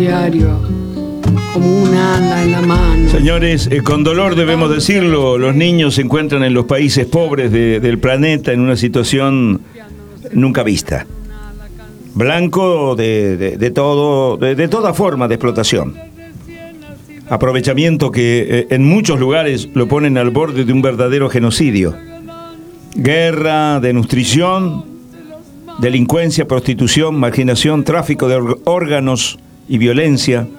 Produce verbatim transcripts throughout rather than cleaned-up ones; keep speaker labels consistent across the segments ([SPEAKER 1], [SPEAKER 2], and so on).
[SPEAKER 1] diario, como un ala en la mano.
[SPEAKER 2] Señores, eh, con dolor debemos decirlo, los niños se encuentran en los países pobres de, del planeta en una situación nunca vista. Blanco de, de, de todo, de, de toda forma de explotación. Aprovechamiento que eh, en muchos lugares lo ponen al borde de un verdadero genocidio. Guerra, desnutrición, delincuencia, prostitución, marginación, tráfico de órganos y violencia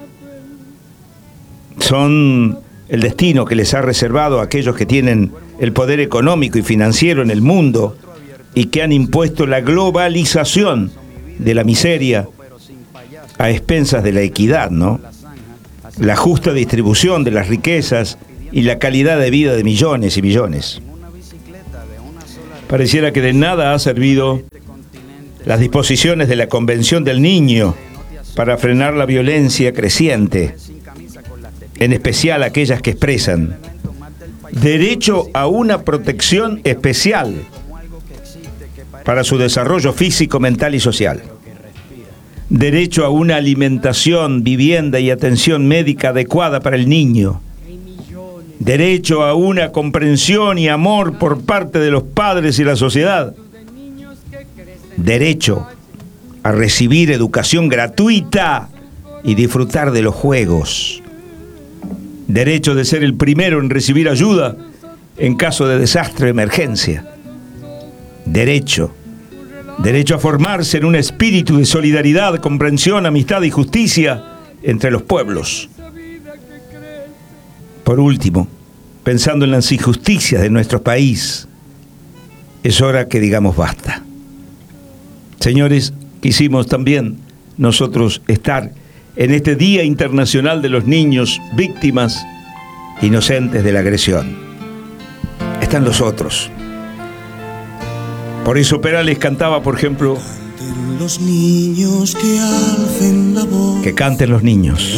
[SPEAKER 2] son el destino que les ha reservado a aquellos que tienen el poder económico y financiero en el mundo y que han impuesto la globalización de la miseria a expensas de la equidad, ¿no? La justa distribución de las riquezas y la calidad de vida de millones y millones. Pareciera que de nada ha servido las disposiciones de la Convención del Niño para frenar la violencia creciente, en especial aquellas que expresan derecho a una protección especial para su desarrollo físico, mental y social, derecho a una alimentación, vivienda y atención médica adecuada para el niño, derecho a una comprensión y amor por parte de los padres y la sociedad, derecho a recibir educación gratuita y disfrutar de los juegos, derecho de ser el primero en recibir ayuda en caso de desastre o emergencia, derecho, derecho a formarse en un espíritu de solidaridad, comprensión, amistad y justicia entre los pueblos. Por último, pensando en las injusticias de nuestro país, es hora que digamos basta. Señores, quisimos también nosotros estar en este Día Internacional de los Niños Víctimas Inocentes de la Agresión. Están los otros. Por eso Perales cantaba, por ejemplo,
[SPEAKER 3] los niños que alcen la voz,
[SPEAKER 2] que canten los niños.